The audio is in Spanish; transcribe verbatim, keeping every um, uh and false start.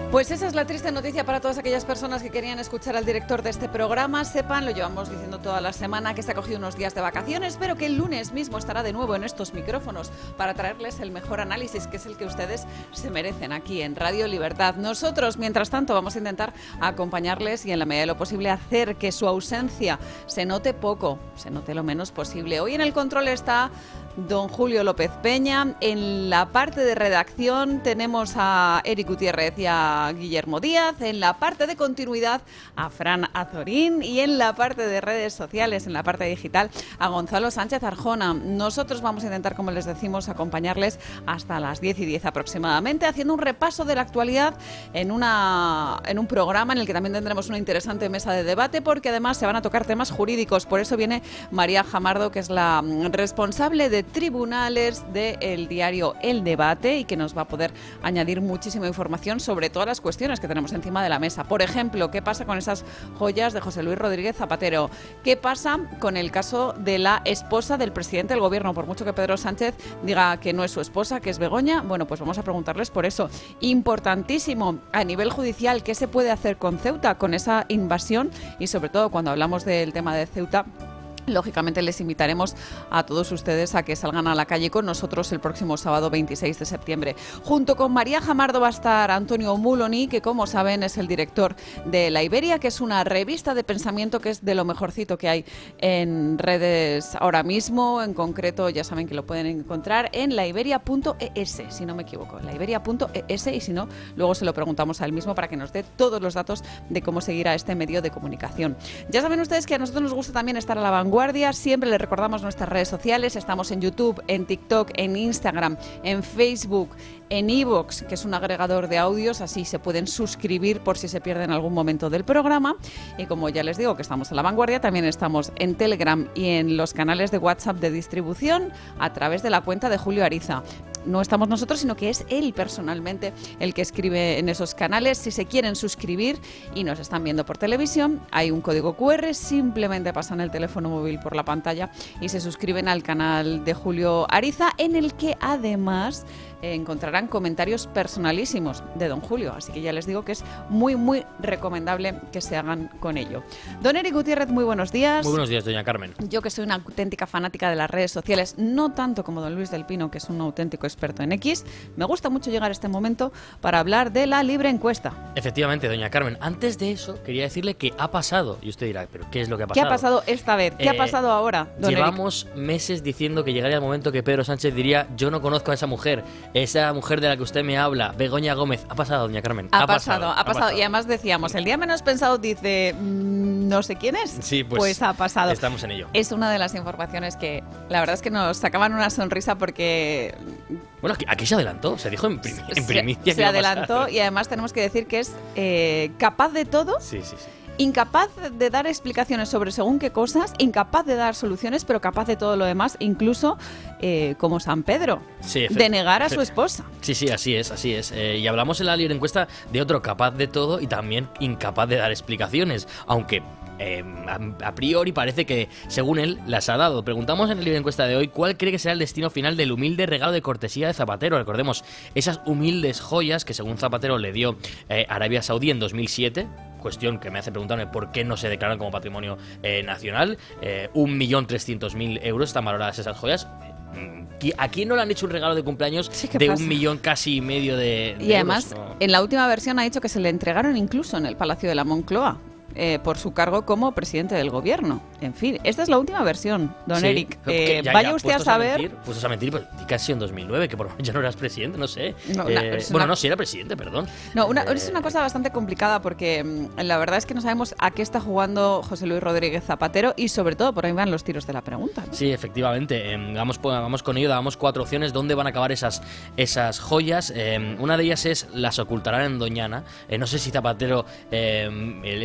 Pues esa es la triste noticia para todas aquellas personas que querían escuchar al director de este programa. Sepan, lo llevamos diciendo toda la semana, que se ha cogido unos días de vacaciones, pero que el lunes mismo estará de nuevo en estos micrófonos para traerles el mejor análisis, que es el que ustedes se merecen aquí en Radio Libertad. Nosotros, mientras tanto, vamos a intentar acompañarles y en la medida de lo posible hacer que su ausencia se note poco, se note lo menos posible. Hoy en el control está don Julio López Peña. En la parte de redacción tenemos a Eric Gutiérrez y a Guillermo Díaz. En la parte de continuidad a Fran Azorín. Y en la parte de redes sociales, en la parte digital, a Gonzalo Sánchez Arjona. Nosotros vamos a intentar, como les decimos, acompañarles hasta las diez y diez aproximadamente, haciendo un repaso de la actualidad en, una, en un programa en el que también tendremos una interesante mesa de debate, porque además se van a tocar temas jurídicos. Por eso viene María Jamardo, que es la responsable de tribunales del diario El Debate, y que nos va a poder añadir muchísima información sobre todas las cuestiones que tenemos encima de la mesa. Por ejemplo, ¿qué pasa con esas joyas de José Luis Rodríguez Zapatero? ¿Qué pasa con el caso de la esposa del presidente del gobierno? Por mucho que Pedro Sánchez diga que no es su esposa, que es Begoña, bueno, pues vamos a preguntarles por eso. Importantísimo, a nivel judicial, ¿qué se puede hacer con Ceuta, con esa invasión? Y sobre todo, cuando hablamos del tema de Ceuta, lógicamente les invitaremos a todos ustedes a que salgan a la calle con nosotros el próximo sábado veintiséis de septiembre. Junto con María Jamardo va a estar Antonio Muloni, que como saben es el director de La Iberia, que es una revista de pensamiento que es de lo mejorcito que hay en redes ahora mismo. En concreto, ya saben que lo pueden encontrar en laiberia punto es, si no me equivoco, laiberia punto es, y si no, luego se lo preguntamos a él mismo para que nos dé todos los datos de cómo seguir a este medio de comunicación. Ya saben ustedes que a nosotros nos gusta también estar a la vanguardia. Siempre les recordamos nuestras redes sociales. Estamos en YouTube, en TikTok, en Instagram, en Facebook, en iVoox, que es un agregador de audios, así se pueden suscribir por si se pierden algún momento del programa. Y como ya les digo que estamos a la vanguardia, también estamos en Telegram y en los canales de WhatsApp de distribución a través de la cuenta de Julio Ariza. No estamos nosotros, sino que es él personalmente el que escribe en esos canales. Si se quieren suscribir y nos están viendo por televisión, hay un código cu erre, simplemente pasan el teléfono móvil por la pantalla y se suscriben al canal de Julio Ariza, en el que además eh, encontrarán comentarios personalísimos de don Julio. Así que ya les digo que es muy, muy recomendable que se hagan con ello. Don Eric Gutiérrez, muy buenos días. Muy buenos días, doña Carmen. Yo, que soy una auténtica fanática de las redes sociales, no tanto como don Luis del Pino, que es un auténtico experto en X, me gusta mucho llegar a este momento para hablar de la libre encuesta. Efectivamente, doña Carmen. Antes de eso, quería decirle que ha pasado. Y usted dirá, ¿pero qué es lo que ha pasado? ¿Qué ha pasado esta vez? ¿Qué eh, ha pasado ahora, don Llevamos Eric? meses diciendo que llegaría el momento que Pedro Sánchez diría: yo no conozco a esa mujer, esa mujer de la que usted me habla, Begoña Gómez. Ha pasado, doña Carmen. Ha, ha pasado, pasado, ha pasado. pasado. Y además decíamos, el día menos pensado dice, mmm, no sé quién es. Sí, pues, pues ha pasado. Estamos en ello. Es una de las informaciones que la verdad es que nos sacaban una sonrisa, porque... Bueno, aquí, aquí se adelantó, se dijo en, prim en primicia. Se, se adelantó, y además tenemos que decir que es eh, capaz de todo. Sí, sí, sí. Incapaz de dar explicaciones sobre según qué cosas, incapaz de dar soluciones, pero capaz de todo lo demás, incluso eh, como San Pedro, sí, de negar a su esposa. Sí, sí, así es, así es. Eh, y hablamos en la libre encuesta de otro capaz de todo y también incapaz de dar explicaciones, aunque... Eh, a, a priori parece que, según él, las ha dado. Preguntamos en la libre encuesta de hoy cuál cree que será el destino final del humilde regalo de cortesía de Zapatero. Recordemos, esas humildes joyas que, según Zapatero, le dio eh, Arabia Saudí en dos mil siete. Cuestión que me hace preguntarme por qué no se declaran como patrimonio eh, nacional. Eh, un millón trescientos mil euros están valoradas esas joyas. ¿A quién no le han hecho un regalo de cumpleaños sí, de pasa? un millón casi y medio de, de Y además, euros, ¿no? En la última versión ha dicho que se le entregaron incluso en el Palacio de la Moncloa. Eh, por su cargo como presidente del gobierno. En fin, esta es la última versión, don sí, Eric. Eh, ya, vaya ya, usted a saber... A mentir, puestos a mentir, pues casi en dos mil nueve, que por lo menos ya no eras presidente, no sé. No, eh, una, bueno, una... no, sí era presidente, perdón. No, una, eh... es una cosa bastante complicada, porque mmm, la verdad es que no sabemos a qué está jugando José Luis Rodríguez Zapatero, y sobre todo por ahí van los tiros de la pregunta, ¿no? Sí, efectivamente. Eh, vamos, vamos con ello, damos cuatro opciones. ¿Dónde van a acabar esas, esas joyas? Eh, una de ellas es: las ocultarán en Doñana. Eh, no sé si Zapatero... Eh,